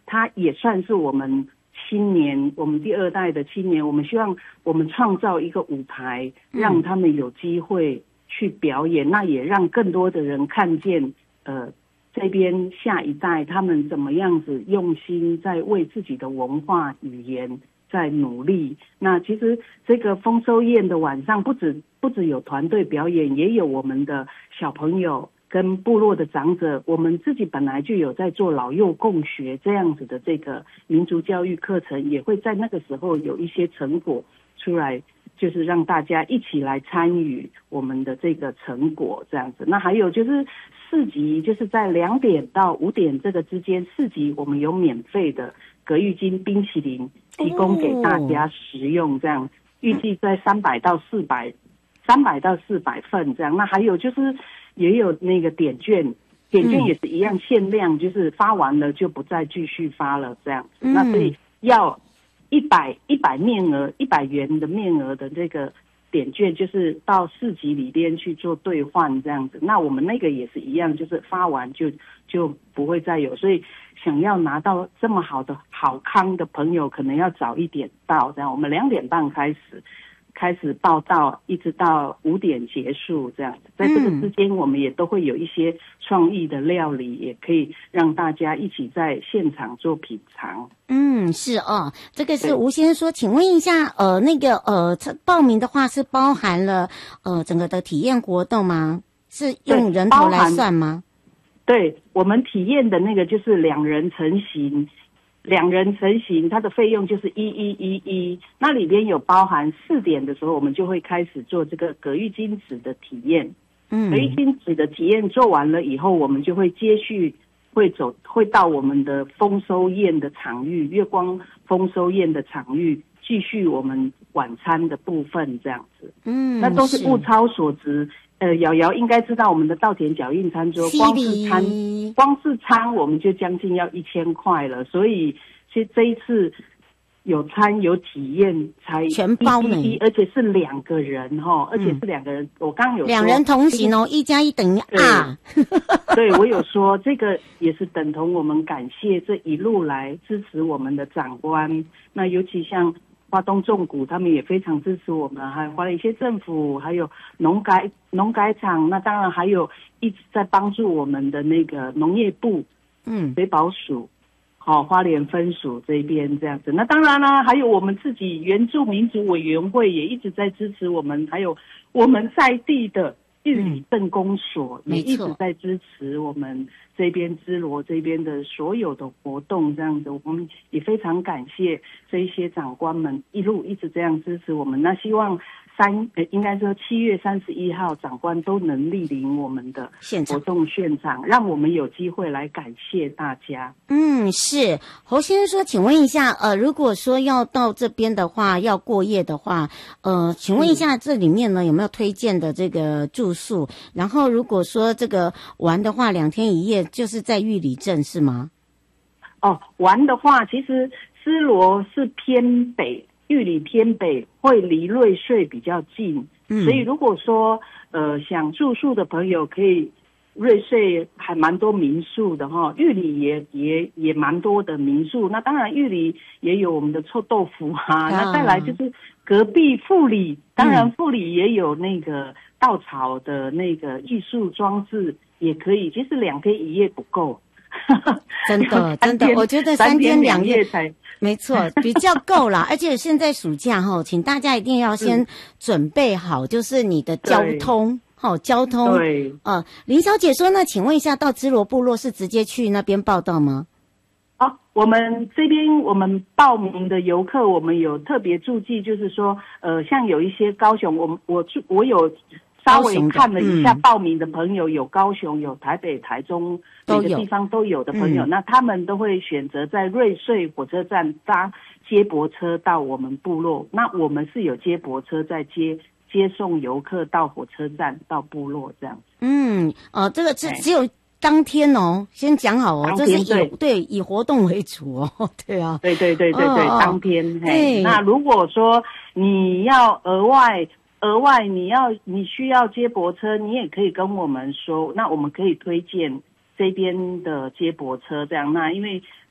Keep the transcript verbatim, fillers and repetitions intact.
它也算是我们青年，我们第二代的青年，我们希望我们创造一个舞台，让他们有机会去表演，嗯、那也让更多的人看见，呃，这边下一代他们怎么样子用心在为自己的文化语言在努力。那其实这个丰收宴的晚上，不止不止有团队表演，也有我们的小朋友跟部落的长者，我们自己本来就有在做老幼共学这样子的这个民族教育课程，也会在那个时候有一些成果出来，就是让大家一起来参与我们的这个成果这样子。那还有就是市集，就是在两点到五点这个之间，市集我们有免费的葛玉金冰淇淋提供给大家食用，这样预计在三百到四百三百到四百份这样。那还有就是也有那个点券，点券也是一样限量，就是发完了就不再继续发了这样子。嗯、那所以要一百一百面额一百元的面额的这个点券，就是到市集里边去做兑换这样子。那我们那个也是一样，就是发完就就不会再有，所以想要拿到这么好的好康的朋友，可能要早一点到这样。我们两点半开始。开始报到，一直到五点结束，这样子。在这个之间，我们也都会有一些创意的料理，也可以让大家一起在现场做品尝。 嗯，是哦，这个是吴先生说，请问一下，呃，那个呃，报名的话是包含了呃整个的体验活动吗？是用人头来算吗？ 对，我们体验的那个就是两人成行。两人成行，它的费用就是一一一一，那里边有包含四点的时候，我们就会开始做这个葛玉金纸的体验。嗯，葛玉金纸的体验做完了以后，我们就会接续会走，会到我们的丰收宴的场域，月光丰收宴的场域，继续我们晚餐的部分这样子。嗯，那都是物超所值。呃，瑶瑶应该知道我们的稻田脚印餐桌，光是餐光是餐我们就将近要一千块了，所以其实这一次有餐有体验才全包呢， 而且是两个人哈，而且是两个人，嗯、我刚刚有说两人同行哦，一加一等于二。 对，我有说这个也是等同我们感谢这一路来支持我们的长官，那尤其像花东纵谷他们也非常支持我们，还有花莲县政府，还有农改农改场，那当然还有一直在帮助我们的那个农业部，嗯，水保署，好、哦，花莲分署这边这样子。那当然啦，还有我们自己原住民族委员会也一直在支持我们，还有我们在地的玉里镇公所、嗯、也一直在支持我们这边支罗这边的所有的活动这样子，我们也非常感谢这一些长官们一路一直这样支持我们。那希望三呃，应该说七月三十一号长官都能莅临我们的活动现场，让我们有机会来感谢大家。 嗯，是侯先生说，请问一下，呃，如果说要到这边的话，要过夜的话，呃，请问一下这里面呢有没有推荐的这个住宿？然后如果说这个玩的话，两天一夜就是在玉里镇是吗？ 哦，玩的话，其实斯罗是偏北。玉里偏北，会离瑞穗比较近，嗯，所以如果说呃想住宿的朋友，可以瑞穗还蛮多民宿的哈，玉里也也也蛮多的民宿。那当然玉里也有我们的臭豆腐啊，啊那再来就是隔壁富里，当然富里也有那个稻草的那个艺术装置，也可以。其实两天一夜不够。 真的真的，我觉得三天两夜才没错，比较够啦。而且现在暑假哈，请大家一定要先准备好，就是你的交通，好交通。对，呃，林小姐说呢，请问一下，到支罗部落是直接去那边报到吗？ 哦，我们这边我们报名的游客，我们有特别注记，就是说，呃，像有一些高雄，我我我有。稍微看了一下报名的朋友，嗯、有高雄、有台北、台中每个地方都有的朋友，嗯、那他们都会选择在瑞穗火车站搭接驳车到我们部落。那我们是有接驳车在接接送游客到火车站到部落这样。 嗯，哦，这个只只有当天哦，先讲好哦，这是以对以活动为主哦，对啊， 对对对对对，哦、当天。嘿，那如果说你要额外。额外你要你需要接驳车，你也可以跟我们说，那我们可以推荐这边的接驳车这样。那因为